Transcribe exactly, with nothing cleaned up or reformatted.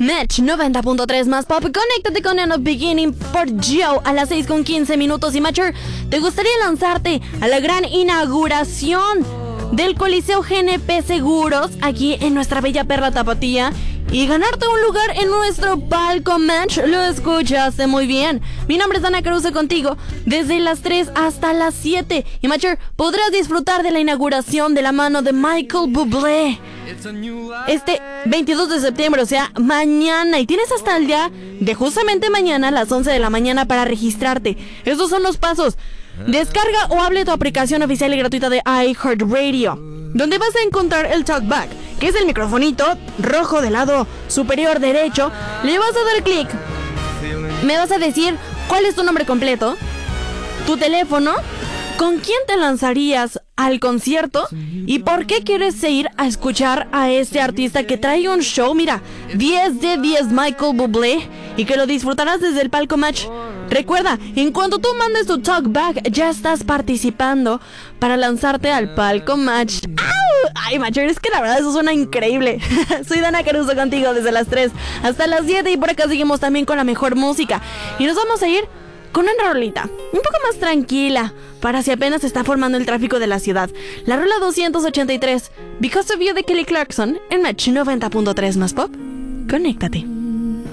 Match noventa punto tres más pop. Conéctate con In the Beginning por Joe a las seis con quince minutos. Y Matcher, ¿te gustaría lanzarte a la gran inauguración del Coliseo G N P Seguros aquí en nuestra bella perla Tapatía y ganarte un lugar en nuestro palco? Match, lo escuchaste muy bien. Mi nombre es Dana Caruso contigo desde las tres hasta las siete. Y Matcher, podrás disfrutar de la inauguración de la mano de Michael Bublé este veintidós de septiembre, o sea, mañana. Y tienes hasta el día de justamente mañana a las once de la mañana para registrarte. Estos son los pasos. Descarga o hable tu aplicación oficial y gratuita de iHeartRadio, donde vas a encontrar el TalkBack, que es el microfonito rojo del lado superior derecho. Le vas a dar clic. Me vas a decir cuál es tu nombre completo, tu teléfono, con quién te lanzarías al concierto y por qué quieres ir a escuchar a este artista que trae un show, mira, diez de diez Michael Bublé, y que lo disfrutarás desde el palco Match. Recuerda, en cuanto tú mandes tu talkback, ya estás participando para lanzarte al palco Match. ¡Au! Ay, Matcher, es que la verdad eso suena increíble. Soy Dana Caruso contigo desde las tres hasta las siete, y por acá seguimos también con la mejor música. Y nos vamos a ir con una rolita un poco más tranquila para si apenas se está formando el tráfico de la ciudad. La rola doscientos ochenta y tres, Because of You de Kelly Clarkson, en Match noventa punto tres más pop. Conéctate.